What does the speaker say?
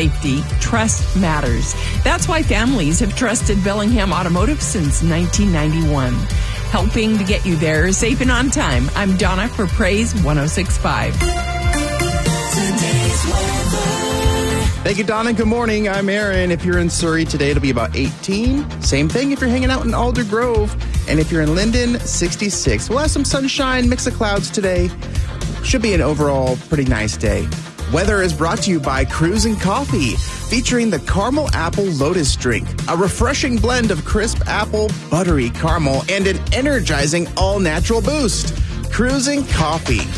safety, trust matters. That's why families have trusted Bellingham Automotive since 1991. Helping to get you there safe and on time. I'm Donna for Praise 106.5. Thank you, Donna. Good morning. I'm Aaron. If you're in Surrey today, it'll be about 18. Same thing if you're hanging out in Alder Grove. And if you're in Linden, 66. We'll have some sunshine, mix of clouds today. Should be an overall pretty nice day. Weather is brought to you by Cruisin' Coffee, featuring the Caramel Apple Lotus Drink, a refreshing blend of crisp apple, buttery caramel, and an energizing all-natural boost. Cruisin' Coffee.